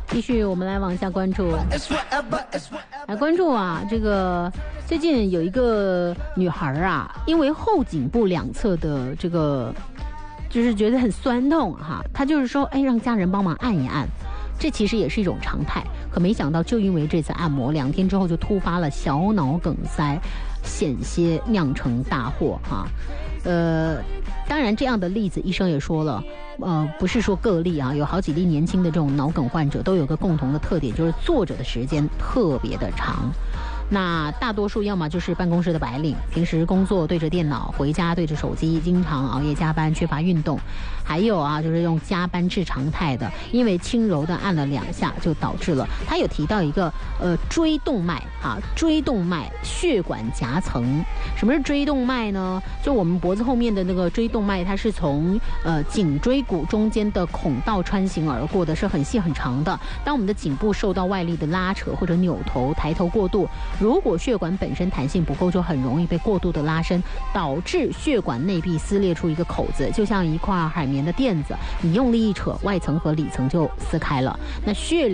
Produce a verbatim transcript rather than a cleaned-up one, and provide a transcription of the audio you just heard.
继续，我们来往下关注，来关注啊，这个最近有一个女孩啊，因为后颈部两侧的这个就是觉得很酸痛哈，她就是说，哎，让家人帮忙按一按，这其实也是一种常态。可没想到，就因为这次按摩，两天之后就突发了小脑梗塞，险些酿成大祸哈。呃，当然这样的例子，医生也说了。呃，不是说个例啊，有好几例年轻的这种脑梗患者都有个共同的特点，就是坐着的时间特别的长。那大多数要么就是办公室的白领，平时工作对着电脑，回家对着手机，经常熬夜加班，缺乏运动。还有啊，就是用加班制常态的，因为轻柔的按了两下，就导致了他有提到一个呃椎动脉啊，椎动脉血管夹层。什么是椎动脉呢？就我们脖子后面的那个椎动脉，它是从呃颈椎骨中间的孔道穿行而过的，是很细很长的。当我们的颈部受到外力的拉扯或者扭头、抬头过度，如果血管本身弹性不够，就很容易被过度的拉伸，导致血管内壁撕裂出一个口子，就像一块海绵的垫子，你用力一扯，外层和里层就撕开了。那血